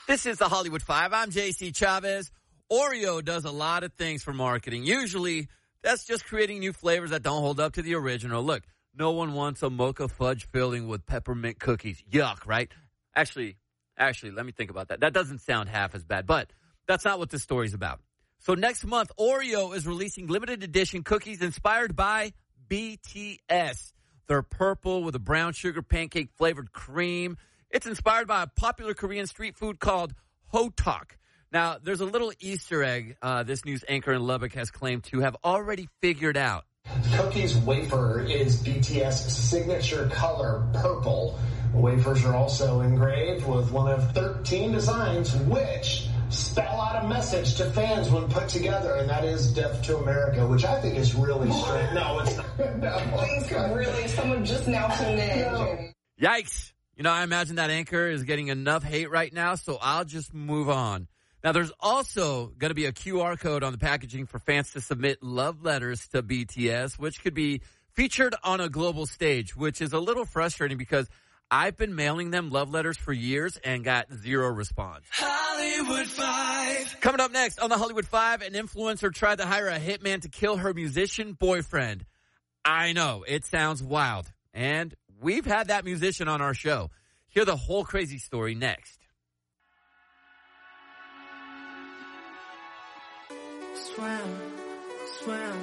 This is the Hollywood Five. I'm JC Chavez. Oreo does a lot of things for marketing. Usually, that's just creating new flavors that don't hold up to the original. Look, no one wants a mocha fudge filling with peppermint cookies. Yuck, right? Actually, let me think about that. That doesn't sound half as bad, but that's not what this story's about. So next month, Oreo is releasing limited edition cookies inspired by BTS. They're purple with a brown sugar pancake flavored cream. It's inspired by a popular Korean street food called Hotak. Now, there's a little Easter egg this news anchor in Lubbock has claimed to have already figured out. Cookies wafer is BTS' signature color, purple. Wafers are also engraved with one of 13 designs which spell out a message to fans when put together, and that is Death to America, which I think is really strange. No, it's not. No, really, someone just now tuned in. No. Yikes. You know, I imagine that anchor is getting enough hate right now, so I'll just move on. Now, there's also going to be a QR code on the packaging for fans to submit love letters to BTS, which could be featured on a global stage, which is a little frustrating because I've been mailing them love letters for years and got zero response. Hollywood Five. Coming up next on the Hollywood Five, an influencer tried to hire a hitman to kill her musician boyfriend. I know, it sounds wild. And we've had that musician on our show. Hear the whole crazy story next. Swim.